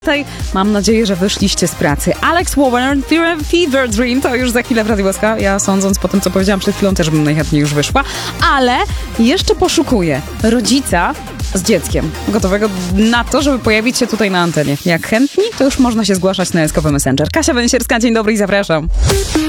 Tutaj mam nadzieję, że wyszliście z pracy. Alex Warren, Fever Dream, to już za chwilę w Radiu SK. Ja sądząc po tym, co powiedziałam przed chwilą, też bym najchętniej już wyszła. Ale jeszcze poszukuję rodzica z dzieckiem, gotowego na to, żeby pojawić się tutaj na antenie. Jak chętni, to już można się zgłaszać na SKP Messenger. Kasia Węsierska, dzień dobry i zapraszam.